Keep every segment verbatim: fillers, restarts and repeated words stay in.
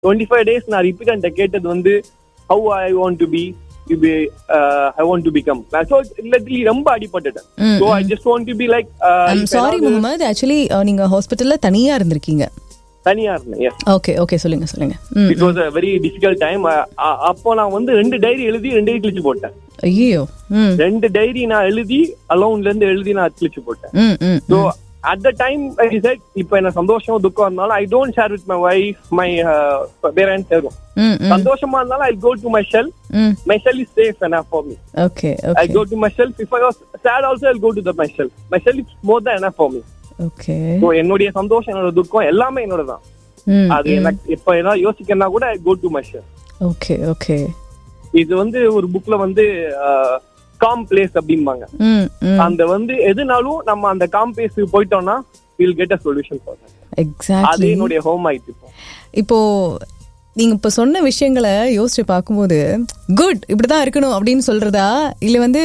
Twenty five days நான் repeat and கேட்டது வந்து how I want to be I want to become. So இல்ல ரொம்ப அடிபட்டுட்டேன். So I just want to be like. Sorry Mohammed, actually நீங்க ஹாஸ்பிட்டல்ல தனியா இருந்திருக்கீங்க? தனியா இருந்தேன். ஓகே ஓகே சொல்லுங்க சொல்லுங்க. It was a very difficult time. அப்போ நான் வந்து ரெண்டு டைரி எழுதி ரெண்டு கிழிச்சு போட்டேன். ஐயோ. ரெண்டு டைரி நான் எழுதி அலோன்ல இருந்து எழுதி நான் கிழிச்சு போட்டேன். So at the time I said இப்போ என்ன சந்தோஷம் துக்கம் இருந்தாலும் I don't share with my wife, my uh, parents எதுவும். சந்தோஷமா இருந்தாலும் I go to my shell. My shell is safe enough for me. Okay okay. I go to my shell. If I was sad also I'll go to the my shell. My shell is more than enough for me. Okay. So என்னோட சந்தோஷம் என்னோட துக்கம் எல்லாமே என்னோட தான். அது எனக்கு இப்ப என்ன யோசிக்கனா கூட I go to my shell. Okay okay. இது வந்து ஒரு புக்ல வந்து காம் பிளேஸ் அப்படிம்பாங்க. அந்த வந்து எதுனாலும் நம்ம அந்த காம் பிளேஸ்க்கு போயிட்டோம்னா we'll get a solution for that. Exactly. அது என்னோட ஹோம் ஆயிட்டு. இப்போ நீங்க இப்ப சொன்ன விஷயங்களை யோசிச்சு பார்க்கும்போது குட் இப்படிதான் இருக்கணும் அப்படின்னு சொல்றதா இல்ல வந்து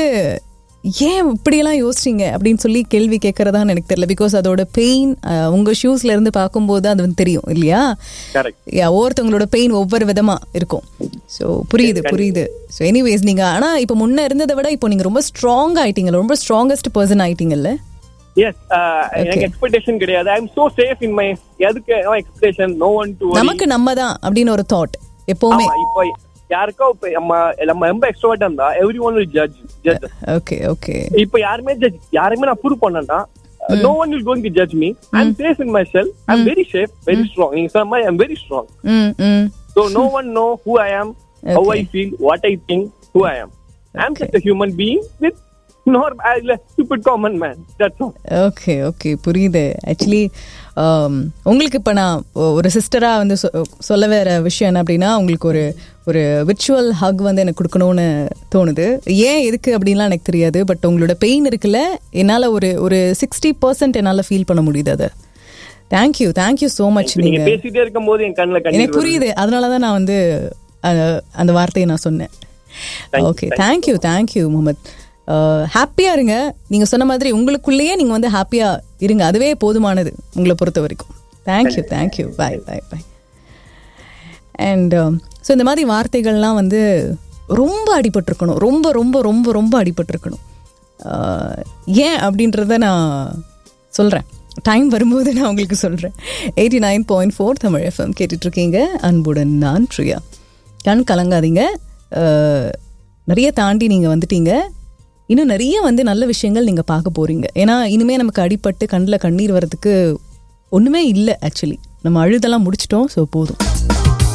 ஏன் இப்படியெல்லாம் யோசிச்சிங்க அப்படின்னு சொல்லி கேள்வி கேட்கறதான்னு எனக்கு தெரியல. பிகாஸ் அதோட பெயின் உங்க ஷூஸ்ல இருந்து பார்க்கும்போது அது வந்து தெரியும் இல்லையா? ஒவ்வொருத்தவங்களோட பெயின் ஒவ்வொரு விதமா இருக்கும். ஸோ புரியுது புரியுது. ஸோ எனிவேஸ் நீங்க ஆனா இப்ப முன்ன இருந்ததை விட இப்போ நீங்க ரொம்ப ஸ்ட்ராங் ஆயிட்டீங்கல்ல, ரொம்ப ஸ்ட்ராங்கஸ்ட் பர்சன் ஆயிட்டீங்கல்ல? எஸ். எனக்கு எக்ஸ்பெக்டேஷன் கிடையாது. ஐ am so safe in my எதுக்கு no expectation, no one to worry. நமக்கு நம்ம தான் அப்படின்னு ஒரு தாட் எப்பவுமே. இப்போ யாருக்கோ இப்ப நம்ம நம்ம ரொம்ப எக்ஸ்ட்ரோவர்ட்டா இருந்தா every one will judge judge. Okay okay. இப்போ யாருமே ஜட்ஜ் யாருமே நான் ப்ரூவ் பண்ணேன்னா no one will going to judge me. I'm safe in myself. I'm very safe, very strong. நீங்க சொன்ன மாதிரி I'm very strong. So no one know who I am, how I feel, what I think, who I am. I'm just a human being with normal stupid common man. That's all. Okay okay புரியுது. Actually உங்களுக்கு இப்போ நான் ஒரு சிஸ்டராக வந்து சொல்ல வேற விஷயம் என்ன அப்படின்னா உங்களுக்கு ஒரு ஒரு விர்ச்சுவல் ஹக் வந்து எனக்கு கொடுக்கணும்னு தோணுது. ஏன் எதுக்கு அப்படின்லாம் எனக்கு தெரியாது. பட் உங்களோட பெயின் இருக்குல்ல, என்னால் ஒரு ஒரு சிக்ஸ்டி பர்சன்ட் என்னால் ஃபீல் பண்ண முடியுது. அதை தேங்க்யூ தேங்க்யூ ஸோ மச். நீங்க பேசிட்டே இருக்கும்போது என் கண்ணில் எனக்கு புரியுது. அதனால தான் நான் வந்து அந்த வார்த்தையை நான் சொன்னேன். Okay thank you thank you Mohammed. ஹாப்பியா இருங்க. நீங்க சொன்ன மாதிரி உங்களுக்குள்ளேயே நீங்க வந்து ஹாப்பியா இருங்க. அதுவே போதுமானது உங்களை பொறுத்த வரைக்கும். Thank you thank you. Bye bye bye. And so இந்த மாதிரி வார்த்தைகள்லாம் வந்து ரொம்ப அடிபட்டிருக்கணும். ரொம்ப ரொம்ப ரொம்ப ரொம்ப அடிபட்டிருக்கணும். ஏன் அப்படின்றத நான் சொல்கிறேன். டைம் வரும்போது நான் உங்களுக்கு சொல்கிறேன். Eighty nine point four Tamil FM கேட்டுட்ருக்கீங்க. அன்புடன் நான் பிரியா. கண் கலங்காதீங்க. நிறைய தாண்டி நீங்கள் வந்துட்டீங்க. இன்னும் நிறைய வந்து நல்ல விஷயங்கள் நீங்கள் பார்க்க போகிறீங்க. ஏன்னா இனிமேல் நமக்கு அடிபட்டு கண்ணில் கண்ணீர் வர்றதுக்கு ஒன்றுமே இல்லை. ஆக்சுவலி நம்ம அழுதெல்லாம் முடிச்சிட்டோம். ஸோ போதும்.